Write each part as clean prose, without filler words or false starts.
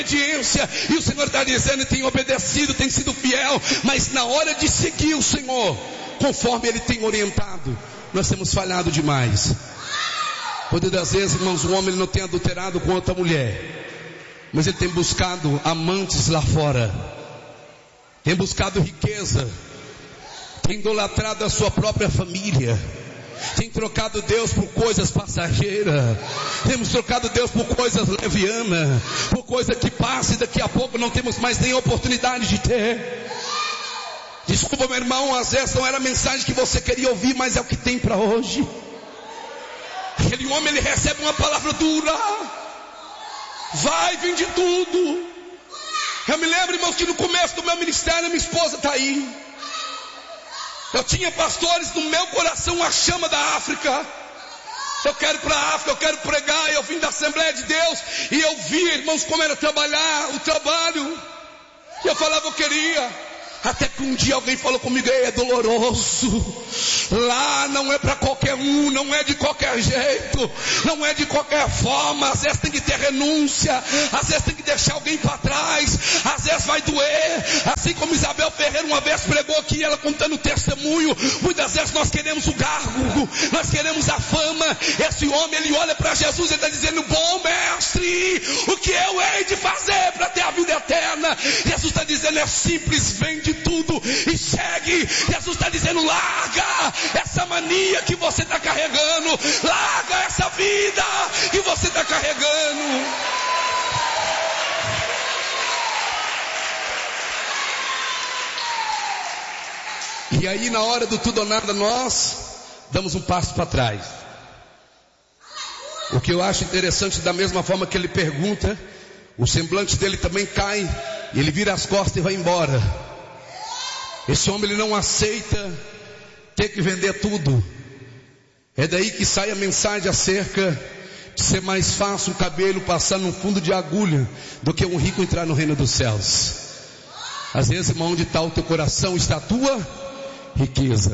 obediência, e o Senhor está dizendo, tem obedecido, tem sido fiel, mas na hora de seguir o Senhor, conforme Ele tem orientado, nós temos falhado demais. Muitas das vezes, irmãos, o homem ele não tem adulterado com outra mulher, mas ele tem buscado amantes lá fora, tem buscado riqueza, tem idolatrado a sua própria família, tem trocado Deus por coisas passageiras, temos trocado Deus por coisas levianas, por coisa que passa e daqui a pouco não temos mais nem oportunidade de ter. Desculpa, meu irmão, às vezes não era a mensagem que você queria ouvir, mas é o que tem para hoje. Aquele homem, ele recebe uma palavra dura, vai, vende tudo. Eu me lembro, irmãos, que no começo do meu ministério, minha esposa está aí. Eu tinha pastores no meu coração, a chama da África. Eu quero ir para a África, eu quero pregar. Eu vim da Assembleia de Deus e eu via, irmãos, como era trabalhar, o trabalho. E eu falava, eu queria. Até que um dia alguém falou comigo, é doloroso. Lá não é para qualquer um, não é de qualquer jeito, não é de qualquer forma. Às vezes tem que ter renúncia, às vezes tem que deixar alguém para trás, às vezes vai doer. Assim como Isabel Ferreira uma vez pregou aqui, ela contando testemunho. Muitas vezes nós queremos o cargo, nós queremos a fama. Esse homem, ele olha para Jesus e está dizendo, bom mestre, o que eu hei de fazer para ter a vida eterna? Jesus está dizendo, é simples, vende tudo e segue. Jesus está dizendo, larga essa mania que você está carregando, larga essa vida que você está carregando. E aí na hora do tudo ou nada, nós damos um passo para trás. O que eu acho interessante, da mesma forma que ele pergunta, o semblante dele também cai, ele vira as costas e vai embora. Esse homem, ele não aceita ter que vender tudo. É daí que sai a mensagem acerca de ser mais fácil um cabelo passar num fundo de agulha do que um rico entrar no reino dos céus. Às vezes, irmão, onde está o teu coração está a tua riqueza.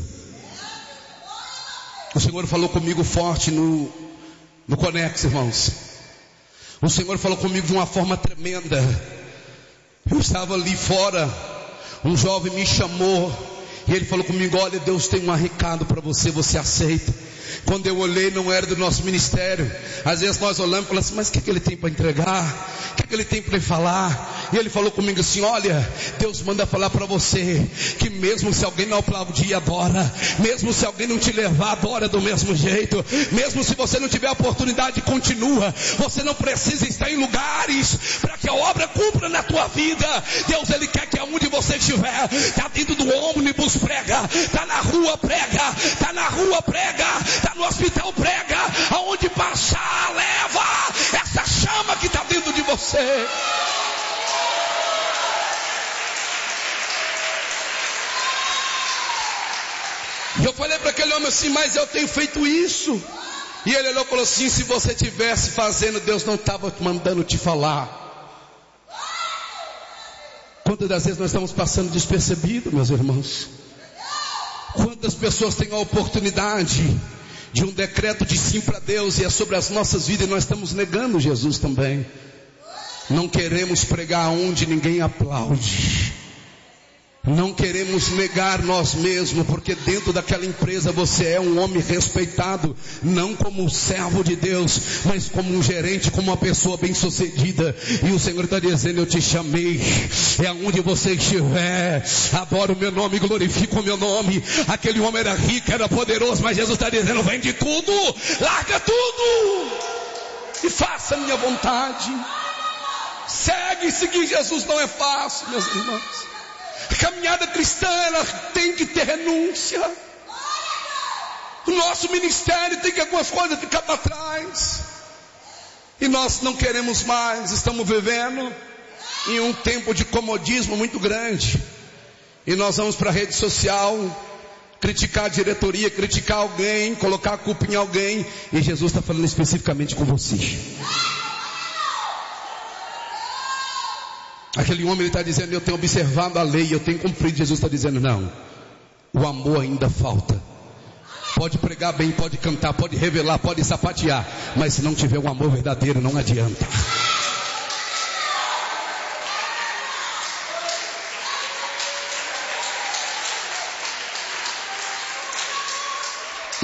O Senhor falou comigo forte no Conex, irmãos. O Senhor falou comigo de uma forma tremenda. Eu estava ali fora, um jovem me chamou e ele falou comigo, olha, Deus tem um recado para você, você aceita? Quando eu olhei, não era do nosso ministério. Às vezes nós olhamos e falamos assim, mas o que ele tem para entregar? O que ele tem para falar? E ele falou comigo assim, olha, Deus manda falar para você, que mesmo se alguém não aplaudir, adora. Mesmo se alguém não te levar, adora do mesmo jeito. Mesmo se você não tiver a oportunidade, continua. Você não precisa estar em lugares para que a obra cumpra na tua vida. Deus, Ele quer que aonde você estiver, está dentro do ônibus, prega, está na rua, prega, está na rua, prega, está no hospital, prega, aonde passar, leva essa chama que está dentro de você. E eu falei para aquele homem assim, mas eu tenho feito isso. E ele olhou e falou assim, se você estivesse fazendo, Deus não estava mandando te falar. Quantas das vezes nós estamos passando despercebido, meus irmãos? Quantas pessoas têm a oportunidade de um decreto de sim para Deus e é sobre as nossas vidas e nós estamos negando Jesus também. Não queremos pregar onde ninguém aplaude. Não queremos negar nós mesmos, porque dentro daquela empresa você é um homem respeitado, não como um servo de Deus, mas como um gerente, como uma pessoa bem sucedida. E o Senhor está dizendo, eu te chamei, é aonde você estiver, adora o meu nome, glorifica o meu nome. Aquele homem era rico, era poderoso, mas Jesus está dizendo, vende tudo, larga tudo e faça a minha vontade. Seguir Jesus não é fácil, meus irmãos. A caminhada cristã, ela tem que ter renúncia. O nosso ministério tem que algumas coisas ficar para trás. E nós não queremos mais. Estamos vivendo em um tempo de comodismo muito grande. E nós vamos para a rede social criticar a diretoria, criticar alguém, colocar a culpa em alguém. E Jesus está falando especificamente com você. Aquele homem, ele está dizendo, eu tenho observado a lei, eu tenho cumprido. Jesus está dizendo, não, o amor ainda falta. Pode pregar bem, pode cantar, pode revelar, pode sapatear, mas se não tiver um amor verdadeiro, não adianta.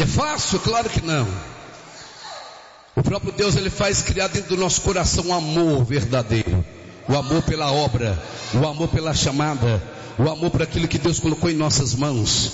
É fácil? Claro que não. O próprio Deus, Ele faz criar dentro do nosso coração um amor verdadeiro. O amor pela obra, o amor pela chamada, o amor por aquilo que Deus colocou em nossas mãos.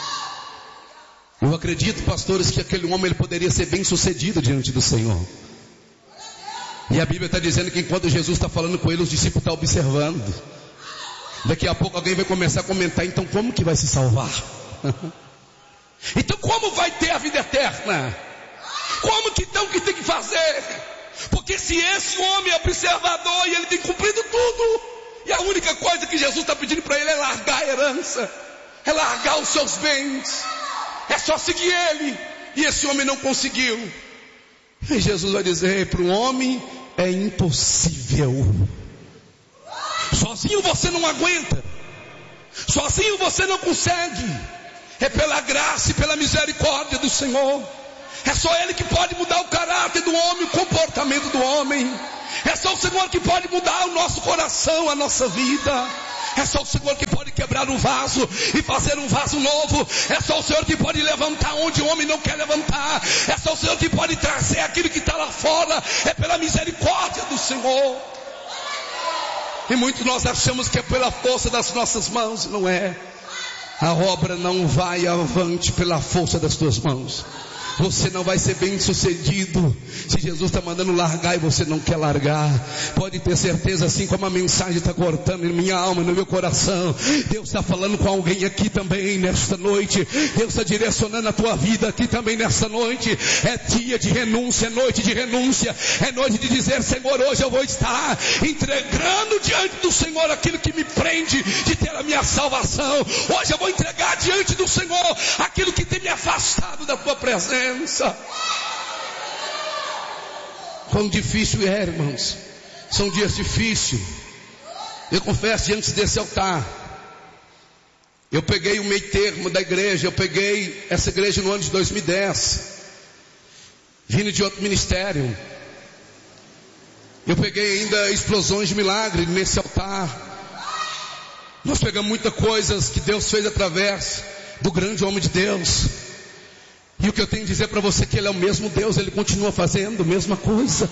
Eu acredito, pastores, que aquele homem ele poderia ser bem sucedido diante do Senhor. E a Bíblia está dizendo que enquanto Jesus está falando com ele, os discípulos estão observando. Daqui a pouco alguém vai começar a comentar, então como que vai se salvar? Então como vai ter a vida eterna? Como que então que tem que fazer? Porque se esse homem é observador e ele tem cumprido tudo, e a única coisa que Jesus está pedindo para ele é largar a herança, é largar os seus bens, é só seguir ele. E esse homem não conseguiu. E Jesus vai dizer, para o homem é impossível. Sozinho você não aguenta, sozinho você não consegue. É pela graça e pela misericórdia do Senhor. É só Ele que pode mudar o caráter do homem, o comportamento do homem. É só o Senhor que pode mudar o nosso coração, a nossa vida. É só o Senhor que pode quebrar um vaso e fazer um vaso novo. É só o Senhor que pode levantar onde o homem não quer levantar. É só o Senhor que pode trazer aquilo que está lá fora. É pela misericórdia do Senhor. E muitos nós achamos que é pela força das nossas mãos. Não é. A obra não vai avante pela força das tuas mãos. Você não vai ser bem sucedido se Jesus está mandando largar e você não quer largar. Pode ter certeza, assim como a mensagem está cortando em minha alma, no meu coração, Deus está falando com alguém aqui também nesta noite. Deus está direcionando a tua vida aqui também nesta noite. É dia de renúncia, é noite de renúncia, é noite de dizer, Senhor, hoje eu vou estar entregando diante do Senhor aquilo que me prende de ter a minha salvação. Hoje eu vou entregar diante do Senhor aquilo que tem me afastado da tua presença. Quão difícil é, irmãos. São dias difíceis. Eu confesso, diante desse altar, eu peguei o meio termo da igreja. Eu peguei essa igreja no ano de 2010, vindo de outro ministério. Eu peguei ainda explosões de milagre nesse altar. Nós pegamos muitas coisas que Deus fez através do grande homem de Deus. E o que eu tenho a dizer para você é que Ele é o mesmo Deus, Ele continua fazendo a mesma coisa.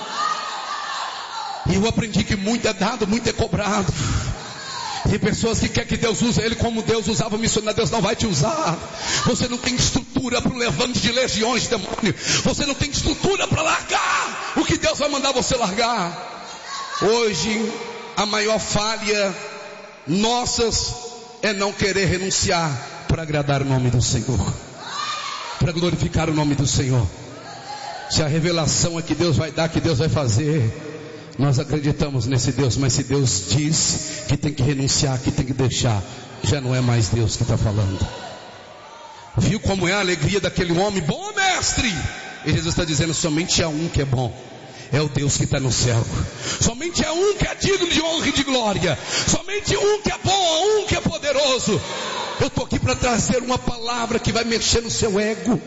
E eu aprendi que muito é dado, muito é cobrado. Tem pessoas que querem que Deus use Ele como Deus usava o missionário. Deus não vai te usar. Você não tem estrutura para o levante de legiões de demônio. Você não tem estrutura para largar o que Deus vai mandar você largar. Hoje, a maior falha nossas é não querer renunciar para agradar o nome do Senhor, para glorificar o nome do Senhor. Se a revelação é que Deus vai dar, que Deus vai fazer, nós acreditamos nesse Deus. Mas se Deus diz que tem que renunciar, que tem que deixar, já não é mais Deus que está falando. Viu como é a alegria daquele homem? Bom mestre! E Jesus está dizendo, somente há um que é bom, é o Deus que está no céu. Somente há um que é digno de honra e de glória. Somente um que é bom, um que é poderoso. Eu estou aqui para trazer uma palavra que vai mexer no seu ego,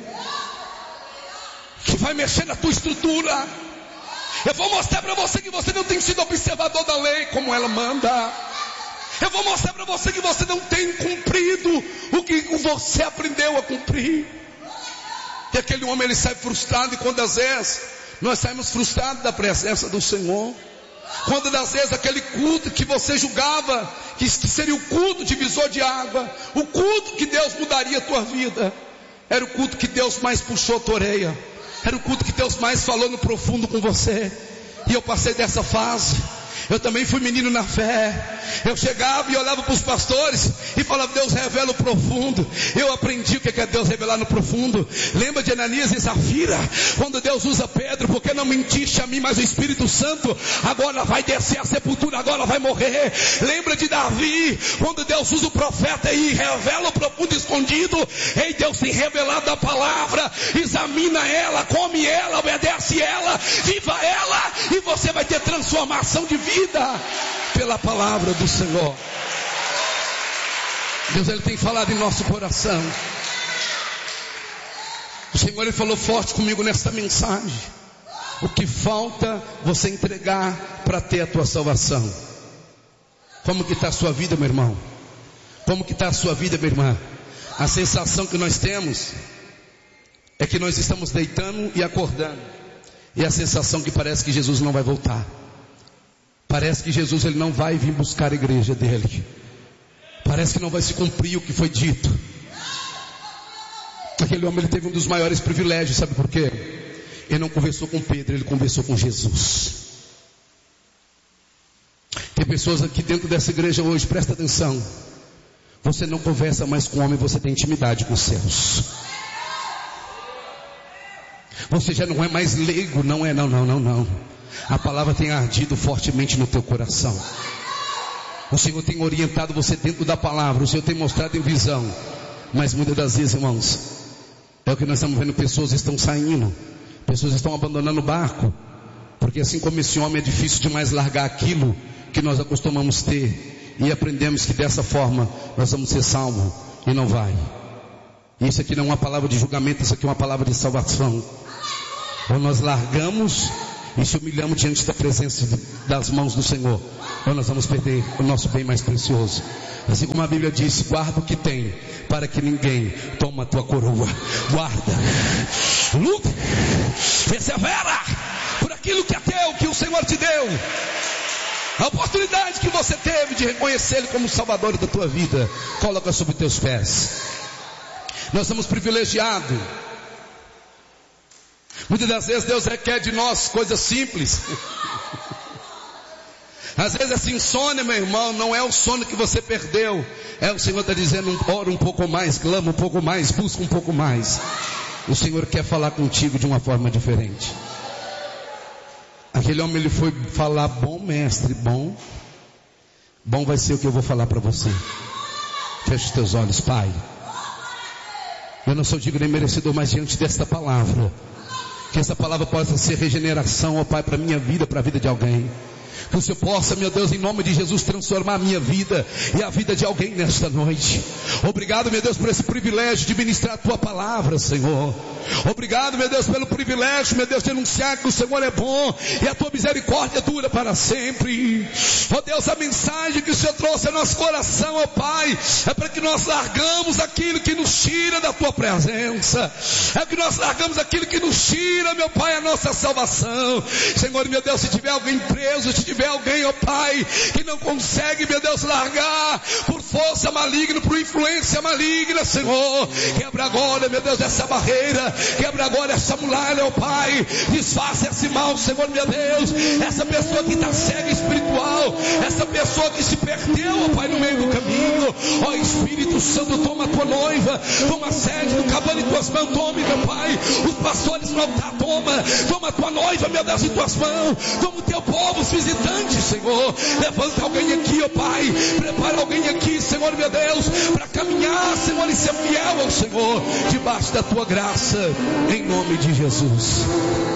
que vai mexer na tua estrutura. Eu vou mostrar para você que você não tem sido observador da lei como ela manda. Eu vou mostrar para você que você não tem cumprido o que você aprendeu a cumprir. E aquele homem, ele sai frustrado. E quando às vezes nós saímos frustrados da presença do Senhor, quando às vezes aquele culto que você julgava que seria o culto divisor de água, o culto que Deus mudaria a tua vida, era o culto que Deus mais puxou a tua orelha, era o culto que Deus mais falou no profundo com você. E eu passei dessa fase. Eu também fui menino na fé. Eu chegava e olhava para os pastores e falava, Deus revela o profundo. Eu aprendi o que é Deus revelar no profundo. Lembra de Ananias e Safira? Quando Deus usa Pedro, porque não mentiste a mim, mas o Espírito Santo agora vai descer à sepultura, agora vai morrer. Lembra de Davi? Quando Deus usa o profeta e revela o profundo escondido. Ei, Deus tem revelado a palavra. Examina ela, come ela, obedece ela, viva ela, e você vai ter transformação de vida pela palavra do Senhor. Deus, Ele tem falado em nosso coração. O Senhor, Ele falou forte comigo nesta mensagem. O que falta você entregar para ter a tua salvação. Como que está a sua vida, meu irmão? Como que está a sua vida, minha irmã? A sensação que nós temos é que nós estamos deitando e acordando, e a sensação que parece que Jesus não vai voltar. Parece que Jesus ele não vai vir buscar a igreja dele. Parece que não vai se cumprir o que foi dito. Aquele homem ele teve um dos maiores privilégios, sabe por quê? Ele não conversou com Pedro, ele conversou com Jesus. Tem pessoas aqui dentro dessa igreja hoje, presta atenção. Você não conversa mais com o homem, você tem intimidade com os céus. Você já não é mais leigo, não. A palavra tem ardido fortemente no teu coração. O Senhor tem orientado você dentro da palavra, o Senhor tem mostrado em visão. Mas muitas das vezes, irmãos, é o que nós estamos vendo, pessoas estão saindo, pessoas estão abandonando o barco, porque assim como esse homem é difícil demais largar aquilo que nós acostumamos ter, e aprendemos que dessa forma nós vamos ser salvos, e não vai. Isso aqui não é uma palavra de julgamento, isso aqui é uma palavra de salvação. Ou nós largamos e se humilhamos diante da presença das mãos do Senhor, ou nós vamos perder o nosso bem mais precioso. Assim como a Bíblia diz, guarda o que tem, para que ninguém tome a tua coroa. Guarda, luta, persevera por aquilo que é teu, que o Senhor te deu. A oportunidade que você teve de reconhecer Ele como o Salvador da tua vida, coloca sobre teus pés. Nós somos privilegiados. Muitas das vezes Deus requer de nós coisas simples. Às vezes essa insônia, meu irmão, não é o sono que você perdeu. É o Senhor está dizendo, ora um pouco mais, clama um pouco mais, busca um pouco mais. O Senhor quer falar contigo de uma forma diferente. Aquele homem ele foi falar, bom mestre, bom vai ser o que eu vou falar para você. Feche os teus olhos, Pai. Eu não sou digno nem merecedor, mas diante desta palavra, que essa palavra possa ser regeneração, ó Pai, para a minha vida, para a vida de alguém. Que o Senhor possa, meu Deus, em nome de Jesus, transformar a minha vida e a vida de alguém nesta noite. Obrigado, meu Deus, por esse privilégio de ministrar a Tua palavra, Senhor. Obrigado, meu Deus, pelo privilégio, meu Deus, de anunciar que o Senhor é bom e a Tua misericórdia dura para sempre. Ó Deus, a mensagem que o Senhor trouxe ao nosso coração, ó Pai, é para que nós largamos aquilo que nos tira da Tua presença. É que nós largamos aquilo que nos tira, meu Pai, a nossa salvação. Senhor, meu Deus, se tiver alguém preso, se tiver alguém, ó Pai, que não consegue, meu Deus, largar por força maligna, por influência maligna, Senhor, quebra agora, meu Deus, essa barreira, quebra agora essa muralha, ó Pai, desfaça esse mal, Senhor, meu Deus, essa pessoa que está cega espiritual, essa pessoa que se perdeu, ó Pai, no meio do caminho, ó Espírito Santo, toma a tua noiva, toma a sede do cavalo em tuas mãos, tome, meu Pai, os pastores no altar, toma a tua noiva, meu Deus, em tuas mãos, toma o teu povo, os visitantes, Senhor, levanta alguém aqui, ó Pai, prepara alguém aqui, Senhor, meu Deus, para caminhar, Senhor, e ser fiel ao Senhor, debaixo da tua graça, em nome de Jesus.